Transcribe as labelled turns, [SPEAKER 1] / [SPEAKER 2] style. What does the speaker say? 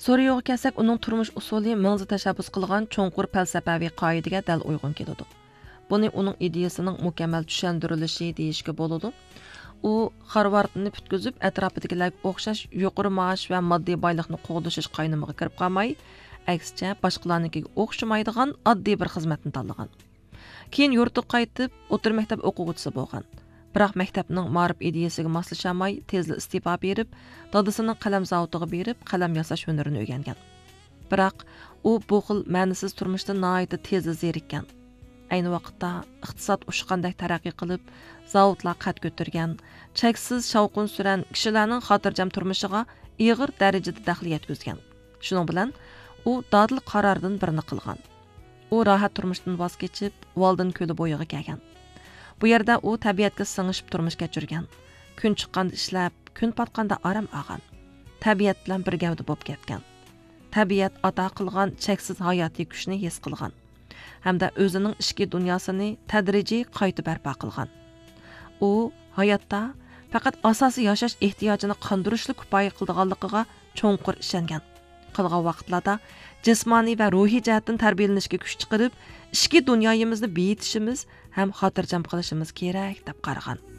[SPEAKER 1] So'riyo'ga kelsak, uning turmush usuli mingzi tashabbus qilgan cho'nqur falsafaviy qoidaga dal uyg'un keladi. Buni uning ideyasining mukammal tushuntirilishi deyishga bo'ladi. U Harvardni bitkizib, atrofidagilarga o'xshash yuqori maosh va moddiy boylikni qo'g'dishish qaynamiga kirib qolmay, aksicha boshqalarnikiga o'xshamaydigan oddiy bir xizmatni tanlagan. Keyin yurtga qaytib, o'tir maktab o'quvchisi bo'lgan. Biroq maktabning ma'rif ideyasiga moslashamay, tezli istifa berib, dadasining qalam zavodiga berib, qalam yasash hunarini o'rgangan. Biroq u bu xil ma'nisiz turmushda nihoyatda tezda zerikkan. Ayni vaqtda iqtisod ushqandak taraqqiy qilib, zavodlar qad ko'targan, cheksiz shavqin suran kishilarning xotirjam turmushiga ig'ir darajada daxl yetkazgan. Shuning bilan u dodil qarordan birini qilgan. U rohat turmushdan voz kechib, Valdin ko'li bo'yiga kelgan. Bu yerda u tabiatga singishib turmush kechirgan. Kun chiqqanda ishlab, kun patqanda orom olgan. Tabiat bilan birgavda bo'lib ketgan. Tabiat ato qilgan cheksiz hayotiy kuchni his qilgan. Hamda o'zining ichki dunyosini tadrijiy qayta barpo qilgan. U hayotda faqat asosiy yashash ehtiyojini qondirishli kifoya qiladiganligiga cho'nqur ishongan. Qolgan vaqtlarda jismoniy va ruhiy jihatdan tarbiyalanishga kuch chiqarib, ichki dunyomizni beyitishimiz ham xotirjam qilishimiz kerak deb qaragan.